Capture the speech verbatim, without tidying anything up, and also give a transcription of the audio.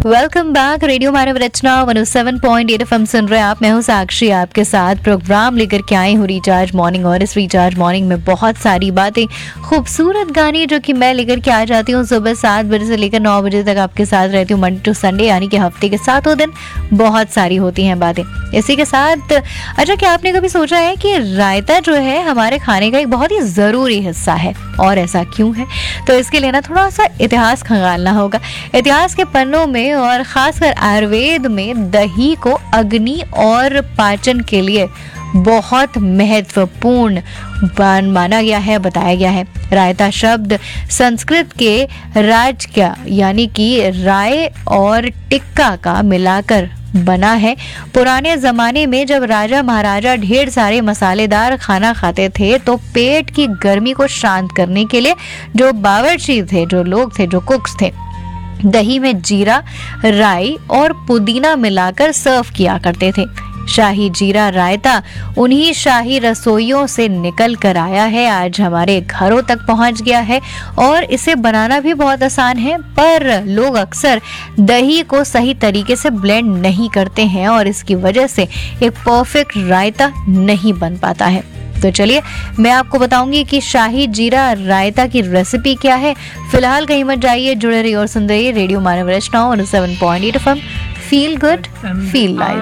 Welcome back. Radio मानव रचना एक सौ सात पॉइंट आठ एफएम सुन रहे हैं आप। मैं हूं साक्षी, आपके साथ प्रोग्राम लेकर के आई हूं रिचार्ज मॉर्निंग। और इस रिचार्ज मॉर्निंग में बहुत सारी बातें, खूबसूरत गाने जो कि मैं लेकर के आ जाती हूँ सुबह सात बजे से लेकर नौ बजे तक आपके साथ रहती हूँ, मंडे टू संडे, यानी कि हफ्ते के सातों दिन बहुत सारी होती हैं बातें। इसी के साथ अच्छा, क्या आपने कभी सोचा है कि रायता जो है हमारे खाने का एक बहुत ही ज़रूरी हिस्सा है, और ऐसा क्यों है? तो इसके लिए ना थोड़ा सा इतिहास खंगालना होगा। इतिहास के पन्नों में और खासकर आयुर्वेद में दही को अग्नि और पाचन के लिए बहुत महत्वपूर्ण माना गया है, बताया गया है। रायता शब्द संस्कृत के राज का यानी कि राय और टिक्का का मिलाकर बना है। पुराने जमाने में जब राजा महाराजा ढेर सारे मसालेदार खाना खाते थे तो पेट की गर्मी को शांत करने के लिए जो बावर्ची थे, जो लोग थे, जो कुक्स थे, दही में जीरा, राई और पुदीना मिलाकर सर्व किया करते थे। शाही जीरा रायता उन्हीं शाही रसोइयों से निकल कर आया है, आज हमारे घरों तक पहुंच गया है और इसे बनाना भी बहुत आसान है। पर लोग अक्सर दही को सही तरीके से ब्लेंड नहीं करते हैं और इसकी वजह से एक परफेक्ट रायता नहीं बन पाता है। तो चलिए मैं आपको बताऊंगी कि शाही जीरा रायता की रेसिपी क्या है। फिलहाल कहीं मत जाइए, जुड़े रहिए और सुन रहिए रेडियो मानव रचना और सात पॉइंट आठ FM. Feel good, feel live.